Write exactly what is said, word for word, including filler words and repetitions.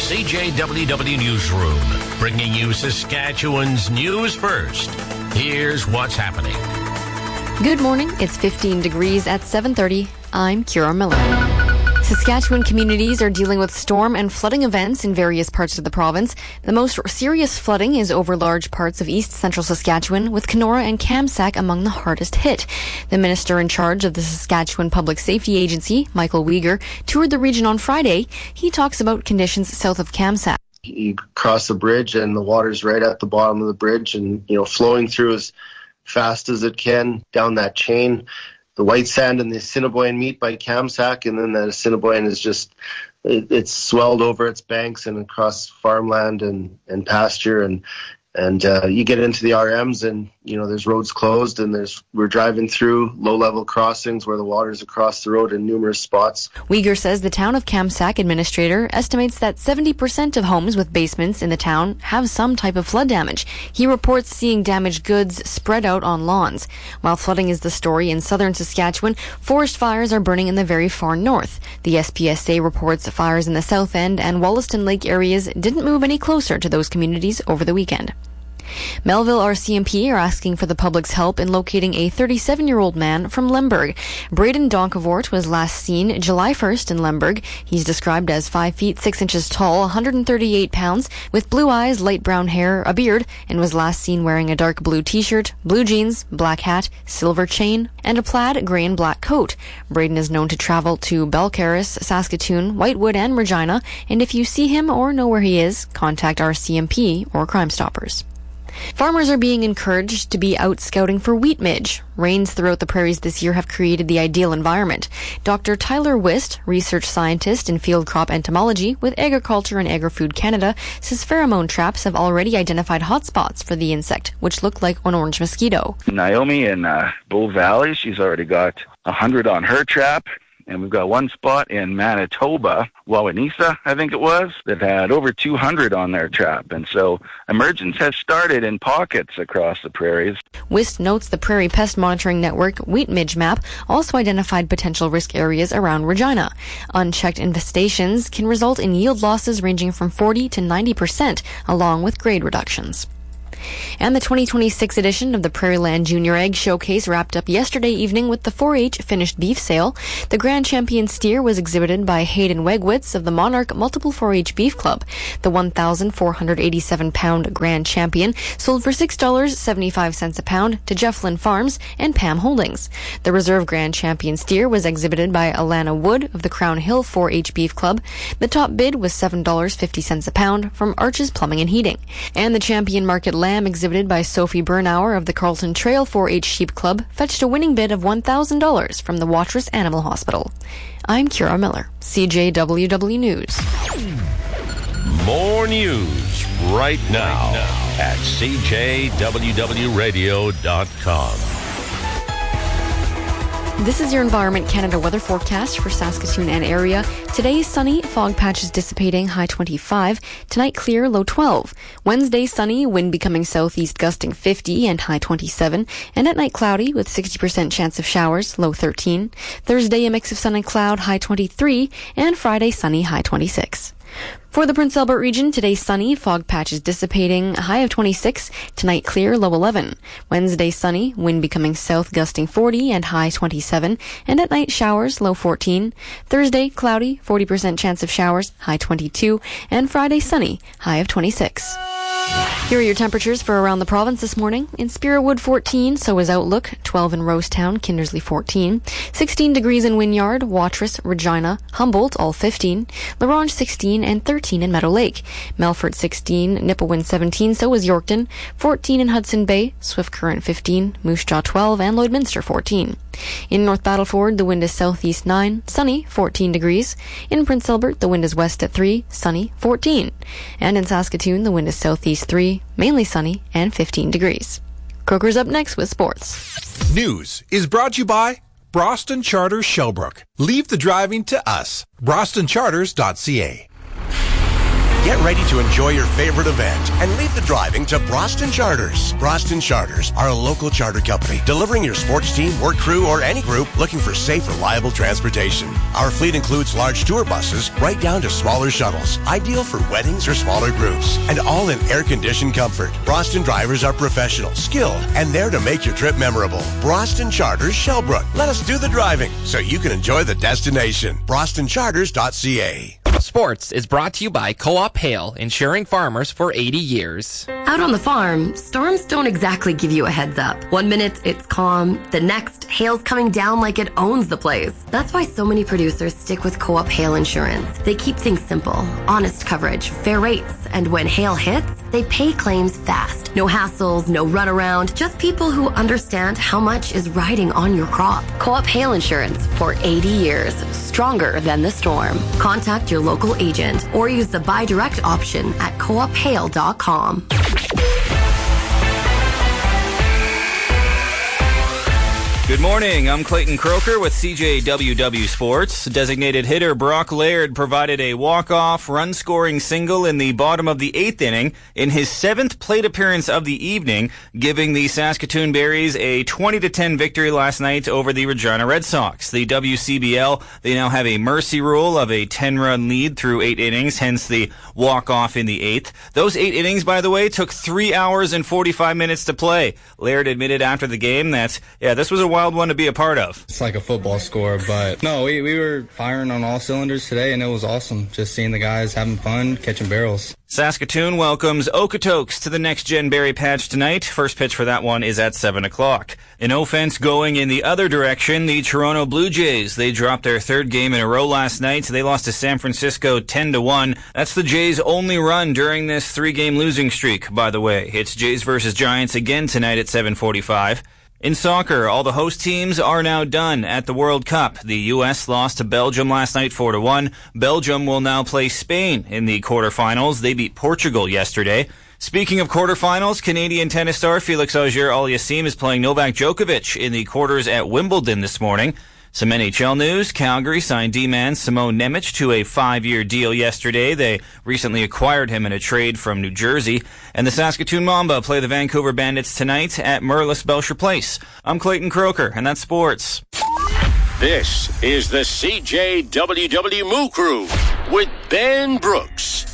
C J W W Newsroom, bringing you Saskatchewan's news first. Here's what's happening. Good morning. It's fifteen degrees at seven thirty. I'm Kira Miller. Saskatchewan communities are dealing with storm and flooding events in various parts of the province. The most serious flooding is over large parts of east central Saskatchewan, with Kenora and Kamsack among the hardest hit. The minister in charge of the Saskatchewan Public Safety Agency, Michael Uyghur, toured the region on Friday. He talks about conditions south of Kamsack. You cross the bridge and the water's right at the bottom of the bridge and, you know, flowing through as fast as it can down that chain. The white sand and the Assiniboine meet by Kamsack, and then that Assiniboine is just, it, it's swelled over its banks and across farmland and, and pasture. And and uh, you get into the R Ms and, you know, there's roads closed and there's we're driving through low-level crossings where the water's across the road in numerous spots. Uyghur says the town of Kamsack administrator estimates that seventy percent of homes with basements in the town have some type of flood damage. He reports seeing damaged goods spread out on lawns. While flooding is the story in southern Saskatchewan, forest fires are burning in the very far north. The S P S A reports fires in the South End and Wollaston Lake areas didn't move any closer to those communities over the weekend. Melville R C M P are asking for the public's help in locating a thirty-seven-year-old man from Lemberg. Braden Donkavort was last seen July first in Lemberg. He's described as five feet six inches tall, one hundred thirty-eight pounds, with blue eyes, light brown hair, a beard, and was last seen wearing a dark blue t-shirt, blue jeans, black hat, silver chain, and a plaid grey and black coat. Braden is known to travel to Belcarris, Saskatoon, Whitewood, and Regina, and if you see him or know where he is, contact R C M P or Crime Stoppers. Farmers are being encouraged to be out scouting for wheat midge. Rains throughout the prairies this year have created the ideal environment. Doctor Tyler Wist, research scientist in field crop entomology with Agriculture and Agri-Food Canada, says pheromone traps have already identified hotspots for the insect, which look like an orange mosquito. Naomi in uh, Bull Valley, she's already got one hundred on her trap. And we've got one spot in Manitoba, Wawanesa, I think it was, that had over two hundred on their trap. And so emergence has started in pockets across the prairies. Wist notes the Prairie Pest Monitoring Network Wheat Midge map also identified potential risk areas around Regina. Unchecked infestations can result in yield losses ranging from forty to ninety percent, along with grade reductions. And the twenty twenty-six edition of the Prairieland Junior Egg Showcase wrapped up yesterday evening with the four H finished beef sale. The Grand Champion steer was exhibited by Hayden Wegwitz of the Monarch Multiple four H Beef Club. The one thousand four hundred eighty-seven pound Grand Champion sold for six dollars and seventy-five cents a pound to Jeff Lynn Farms and Pam Holdings. The Reserve Grand Champion steer was exhibited by Alana Wood of the Crown Hill four H Beef Club. The top bid was seven dollars and fifty cents a pound from Arches Plumbing and Heating. And the Champion Market Lamb exhibited by Sophie Bernauer of the Carlton Trail four H Sheep Club fetched a winning bid of one thousand dollars from the Watrous Animal Hospital. I'm Kira Miller, C J W W News. More news right now at C J W W radio dot com. This is your Environment Canada weather forecast for Saskatoon and area. Today, sunny, fog patches dissipating, high twenty-five. Tonight, clear, low twelve. Wednesday, sunny, wind becoming southeast gusting fifty and high twenty-seven. And at night, cloudy with sixty percent chance of showers, low thirteen. Thursday, a mix of sun and cloud, high twenty-three. And Friday, sunny, high twenty-six. For the Prince Albert region, today sunny, fog patches dissipating, high of twenty-six. Tonight clear, low eleven. Wednesday sunny, wind becoming south gusting forty and high twenty-seven. And at night showers, low fourteen. Thursday cloudy, forty percent chance of showers, high twenty-two. And Friday sunny, high of twenty-six. Here are your temperatures for around the province this morning. In Spiritwood, fourteen, so is Outlook. twelve in Rosetown, Kindersley, fourteen. sixteen degrees in Wynyard, Watrous, Regina, Humboldt, all fifteen. La Ronge, sixteen, and thirteen in Meadow Lake. Melfort, sixteen, Nipawin, seventeen, so is Yorkton. fourteen in Hudson Bay, Swift Current, fifteen, Moose Jaw, twelve, and Lloydminster, fourteen. In North Battleford, the wind is southeast nine, sunny, fourteen degrees. In Prince Albert, the wind is west at three, sunny, fourteen. And in Saskatoon, the wind is southeast three, mainly sunny, and fifteen degrees. Croker's up next with sports. News is brought to you by Broston Charters Shellbrook. Leave the driving to us. broston charters dot c a. Get ready to enjoy your favorite event and leave the driving to Broston Charters. Broston Charters are a local charter company delivering your sports team, work crew, or any group looking for safe, reliable transportation. Our fleet includes large tour buses right down to smaller shuttles, ideal for weddings or smaller groups, and all in air-conditioned comfort. Broston drivers are professional, skilled, and there to make your trip memorable. Broston Charters, Shellbrook. Let us do the driving so you can enjoy the destination. broston charters dot c a. Sports is brought to you by Co-op Hail, insuring farmers for eighty years. Out on the farm, storms don't exactly give you a heads up. One minute it's calm, the next hail's coming down like it owns the place. That's why so many producers stick with Co-op Hail Insurance. They keep things simple, honest coverage, fair rates, and when hail hits, they pay claims fast. No hassles, no runaround, just people who understand how much is riding on your crop. Co-op Hail Insurance for eighty years, stronger than the storm. Contact your local agent or use the buy direct option at co op hail dot com. Good morning, I'm Clayton Croker with C J W W Sports. Designated hitter Brock Laird provided a walk-off, run-scoring single in the bottom of the eighth inning in his seventh plate appearance of the evening, giving the Saskatoon Berries a twenty to ten victory last night over the Regina Red Sox. The W C B L, they now have a mercy rule of a ten-run lead through eight innings, hence the walk-off in the eighth. Those eight innings, by the way, took three hours and forty-five minutes to play. Laird admitted after the game that, yeah, this was a wild one to be a part of. It's like a football score, but no, we, we were firing on all cylinders today, and it was awesome just seeing the guys having fun, catching barrels. Saskatoon welcomes Okotoks to the Next Gen Berry Patch tonight. First pitch for that one is at seven o'clock. An offense going in the other direction, the Toronto Blue Jays. They dropped their third game in a row last night. They lost to San Francisco ten to one. That's the Jays' only run during this three-game losing streak, by the way. It's Jays versus Giants again tonight at seven forty-five. In soccer, all the host teams are now done at the World Cup. The U S lost to Belgium last night four to one. Belgium will now play Spain in the quarterfinals. They beat Portugal yesterday. Speaking of quarterfinals, Canadian tennis star Felix Auger-Aliassime is playing Novak Djokovic in the quarters at Wimbledon this morning. Some N H L news. Calgary signed D-man Simone Nemec to a five-year deal yesterday. They recently acquired him in a trade from New Jersey. And the Saskatoon Mamba play the Vancouver Bandits tonight at Merlis Belcher Place. I'm Clayton Croker, and that's sports. This is the C J W W Moo Crew with Ben Brooks.